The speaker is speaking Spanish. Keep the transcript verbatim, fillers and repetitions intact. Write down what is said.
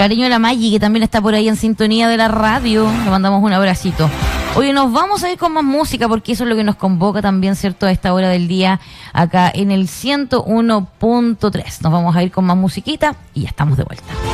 cariño a la Maggi, que también está por ahí en sintonía de la radio. Le mandamos un abracito. Oye, nos vamos a ir con más música porque eso es lo que nos convoca también, ¿cierto? A esta hora del día acá en el ciento uno punto tres. Nos vamos a ir con más musiquita y ya estamos de vuelta.